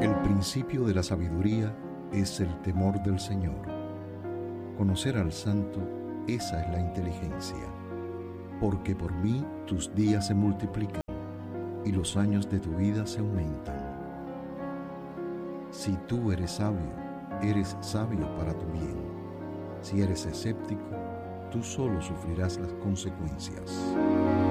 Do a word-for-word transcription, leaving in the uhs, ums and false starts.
El principio de la sabiduría es el temor del Señor. Conocer al Santo, esa es la inteligencia. Porque por mí tus días se multiplican y los años de tu vida se aumentan. Si tú eres sabio, eres sabio para tu bien. Si eres escéptico, tú solo sufrirás las consecuencias.